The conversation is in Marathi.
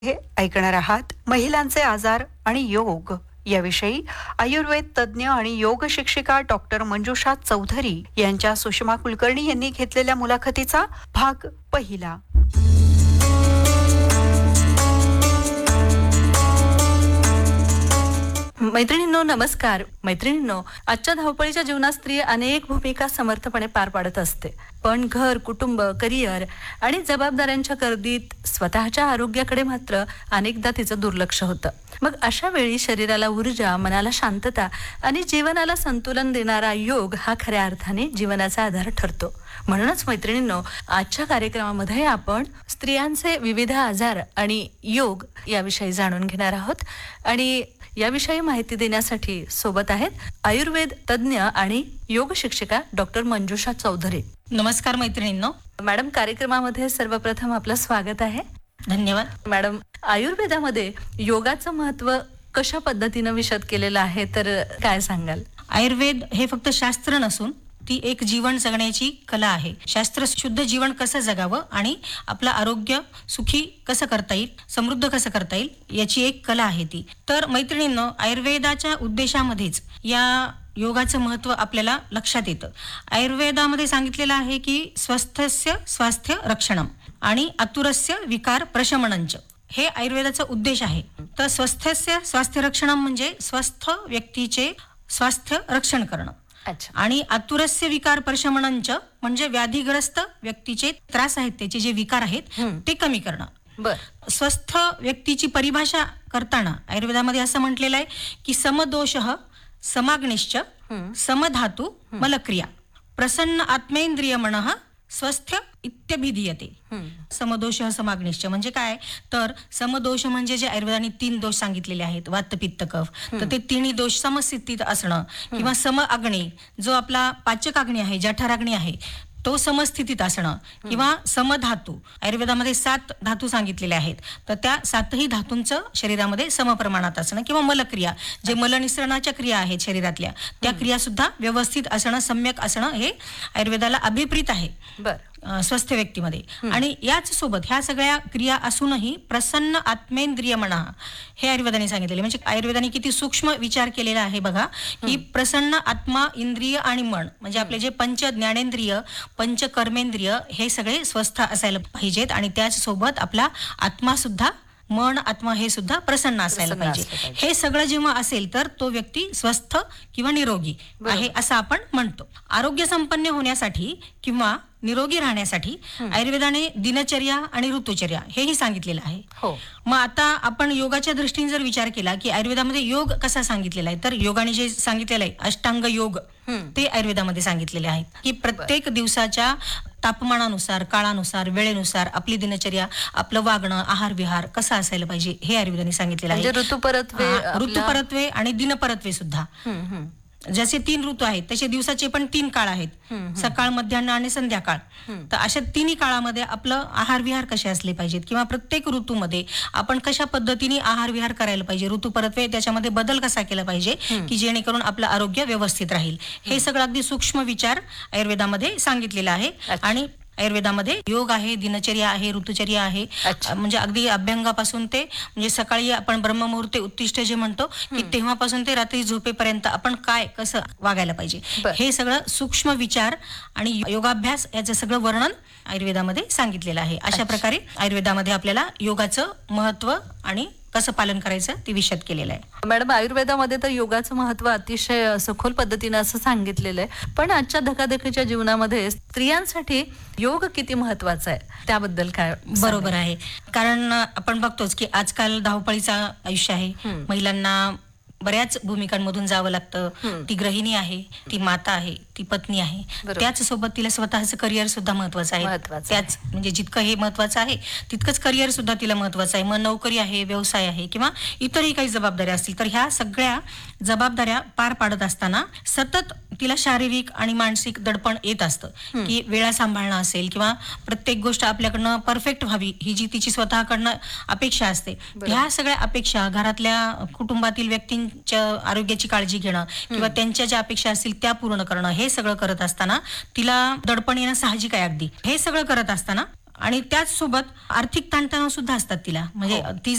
हे ऐकणार आहात महिलांचे आजार आणि योग याविषयी आयुर्वेद तज्ज्ञ आणि योग शिक्षिका डॉक्टर मंजुषा चौधरी यांच्या सुषमा कुलकर्णी यांनी घेतलेल्या मुलाखतीचा भाग पहिला. मैत्रिणींनो नमस्कार. मैत्रिणींनो, आजच्या धावपळीच्या जीवनात स्त्री अनेक भूमिका समर्थपणे पार पाडत असते, पण घर, कुटुंब, करिअर आणि जबाबदाऱ्यांच्या गर्दीत स्वतःच्या आरोग्याकडे मात्र अनेकदा तिचं दुर्लक्ष होतं. मग अशा वेळी शरीराला ऊर्जा, मनाला शांतता आणि जीवनाला संतुलन देणारा योग हा खऱ्या अर्थाने जीवनाचा आधार ठरतो. म्हणूनच मैत्रिणींनो, आजच्या कार्यक्रमामध्ये आपण स्त्रियांचे विविध आजार आणि योग याविषयी जाणून घेणार आहोत. आणि याविषयी माहिती देण्यासाठी सोबत आहेत आयुर्वेद तज्ज्ञ आणि योग शिक्षिका डॉक्टर मंजुषा चौधरी. नमस्कार मैत्रिणींनो. मॅडम, कार्यक्रमामध्ये सर्वप्रथम आपलं स्वागत आहे. धन्यवाद. मॅडम, आयुर्वेदामध्ये योगाचं महत्व कशा पद्धतीनं विशद केलेलं आहे, तर काय सांगाल? आयुर्वेद हे फक्त शास्त्र नसून ती एक जीवन जगण्याची कला आहे. शास्त्र शुद्ध जीवन कसं जगावं आणि आपलं आरोग्य सुखी कसं करता येईल, समृद्ध कसं करता येईल याची एक कला आहे ती. तर मैत्रिणींनो, आयुर्वेदाच्या उद्देशामध्येच या योगाचं महत्व आपल्याला लक्षात येतं. आयुर्वेदामध्ये सांगितलेलं आहे की स्वस्थस्य स्वास्थ्य रक्षणम आणि आतुरस्य विकार प्रशमनंच, हे आयुर्वेदाचा उद्देश आहे. तर स्वस्थस्य स्वास्थ्य रक्षणम म्हणजे स्वस्थ व्यक्तीचे स्वास्थ्य रक्षण करणं. अच्छा. आणि आतुरस्य विकार प्रशमनंच म्हणजे व्याधीग्रस्त व्यक्तीचे त्रास आहेत, त्याचे जे विकार आहेत ते कमी करणं. बर. स्वस्थ व्यक्तीची परिभाषा करताना आयुर्वेदामध्ये असं म्हटलेलं आहे की समदोषः समाग्निश्च समधातु मलक्रिया प्रसन्न आत्मेंद्रिय मनः स्वस्थ इत्यभिधीयते. समदोष समाग्निश्च म्हणजे काय, तर समदोष म्हणजे जे आयुर्वेदाने 3 दोष सांगितलेले आहेत, वात पित्त कफ, तर ते तिन्ही दोष समस्थितीत असणं किंवा सम अग्नी, जो आपला पाचक अग्नी आहे, जठराग्नी आहे, तो समस्थितीत असणं, किंवा समधातू, आयुर्वेदामध्ये 7 धातू सांगितलेले आहेत, तर त्या 7ही धातूंचं शरीरामध्ये समप्रमाणात असणं, किंवा मलक्रिया, जे मलनिसरणाच्या क्रिया आहेत शरीरातल्या, त्या क्रिया सुद्धा व्यवस्थित असणं, सम्यक असणं, हे आयुर्वेदाला अभिप्रीत आहे. बर. स्वस्थ व्यक्तीमध्ये. आणि याच सोबत ह्या सगळ्या क्रिया असूनही प्रसन्न आत्मेंद्रिय मनः, हे आयुर्वेदाने सांगितलेले. म्हणजे आयुर्वेदाने किती सूक्ष्म विचार केलेला आहे बघा, की प्रसन्न आत्मा, इंद्रिय आणि मन, म्हणजे आपले जे पंच ज्ञानेंद्रिय, पंच कर्मेंद्रिय, हे सगळे स्वस्थ असायला पाहिजेत. आणि त्याच सोबत आपला आत्मा सुद्धा, मन, आत्मा हे सुद्धा प्रसन्न असायला पाहिजे. हे सगळं जेव्हा असेल तर तो व्यक्ती स्वस्थ किंवा निरोगी आहे असं आपण म्हणतो. आरोग्य संपन्न होण्यासाठी किंवा निरोगी राहण्यासाठी आयुर्वेदाने दिनचर्या आणि ऋतुचर्या हेही सांगितलेलं आहे. हो. मग आता आपण योगाच्या दृष्टीने जर विचार केला की आयुर्वेदामध्ये योग कसा सांगितलेला आहे, तर योगाने जे सांगितलेलं आहे अष्टांग योग, ते आयुर्वेदामध्ये सांगितलेले आहे की प्रत्येक दिवसाच्या तापमानानुसार, काळानुसार, वेळेनुसार आपली दिनचर्या, आपलं वागणं, आहार विहार कसा असायला पाहिजे हे आयुर्वेदाने सांगितलेलं आहे. ऋतुपरत्वे आणि दिनपरत्वे सुद्धा. जसे 3 ऋतू आहेत तसे दिवसाचे पण 3 काळ आहेत, सकाळ, मध्यान्ह आणि संध्याकाळ. तर अशा 3 काळामध्ये आपलं आहार विहार कसे असले पाहिजेत, किंवा प्रत्येक ऋतूमध्ये आपण कशा पद्धतीने आहार विहार करायला पाहिजे, ऋतुपरत्वे त्याच्यामध्ये बदल कसा केला पाहिजे की जेणेकरून आपलं आरोग्य व्यवस्थित राहील, हे सगळं अगदी सूक्ष्म विचार आयुर्वेदामध्ये सांगितलेला आहे. आणि आयुर्वेदामध्ये योग आहे, दिनचर्या आहे, ऋतुचर्या आहे. म्हणजे अगदी अभ्यंगापासून ते, म्हणजे सकाळी आपण ब्रह्ममुहूर्ते उत्तिष्ठ जे म्हणतो की तेव्हापासून ते रात्री झोपेपर्यंत आपण काय कसं वागायला पाहिजे, हे सगळं सूक्ष्म विचार आणि योगाभ्यास याचं सगळं वर्णन आयुर्वेदामध्ये सांगितलेलं आहे. अशा प्रकारे आयुर्वेदामध्ये आपल्याला योगाचं महत्व आणि कसं पालन करायचं ते विशद केलेलं आहे. मॅडम, आयुर्वेदामध्ये तर योगाचं महत्व अतिशय सखोल पद्धतीने असं सांगितलेलं आहे, पण आजच्या धकाधकीच्या जीवनामध्ये स्त्रियांसाठी योग किती महत्वाचा आहे त्याबद्दल काय? बरोबर आहे, कारण आपण बघतोच की आजकाल धावपळीचं आयुष्य आहे. महिलांना बऱ्याच भूमिकांमधून जावं लागतं. ती गृहिणी आहे, ती माता आहे, ती पत्नी आहे, त्याच सोबत तिला स्वतःचं करिअर सुद्धा महत्वाचं आहे. त्याच म्हणजे जितकं हे महत्वाचं आहे तितकंच करिअर सुद्धा तिला महत्वाचं आहे. मग नोकरी आहे, व्यवसाय आहे, किंवा इतरही काही जबाबदाऱ्या असतील, तर ह्या सगळ्या जबाबदाऱ्या पार पाडत असताना सतत तिला शारीरिक आणि मानसिक दडपण येत असतं की वेळा सांभाळणं असेल, किंवा प्रत्येक गोष्ट आपल्याकडनं परफेक्ट व्हावी ही जी तिची स्वतःकडनं अपेक्षा असते. ह्या सगळ्या अपेक्षा, घरातल्या कुटुंबातील व्यक्तींच्या आरोग्याची काळजी घेणं किंवा त्यांच्या ज्या अपेक्षा असतील त्या पूर्ण करणं, हे सगळं करत असताना तिला दडपण येणं साहजिक आहे. अगदी हे सगळं करत असताना आणि त्याच सोबत आर्थिक ताणतणाव सुद्धा असतात तिला. म्हणजे ती